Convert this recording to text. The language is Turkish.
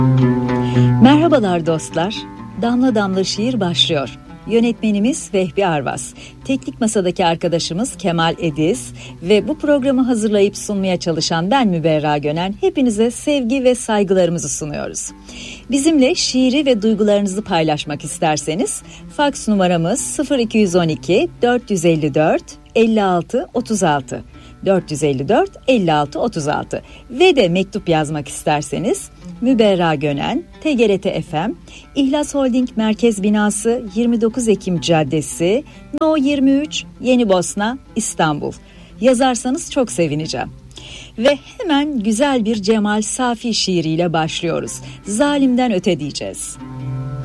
Merhabalar dostlar. Damla Damla Şiir başlıyor. Yönetmenimiz Vehbi Arvas, teknik masadaki arkadaşımız Kemal Ediz ve bu programı hazırlayıp sunmaya çalışan ben Müberra Gönen, hepinize sevgi ve saygılarımızı sunuyoruz. Bizimle şiiri ve duygularınızı paylaşmak isterseniz faks numaramız 0212 454 56 36 454 56 36 ve de mektup yazmak isterseniz Müberra Gönen, TGRT FM, İhlas Holding Merkez Binası 29 Ekim Caddesi, No 23, Yeni Bosna, İstanbul. Yazarsanız çok sevineceğim. Ve hemen güzel bir Cemal Safi şiiriyle başlıyoruz. Zalimden öte diyeceğiz.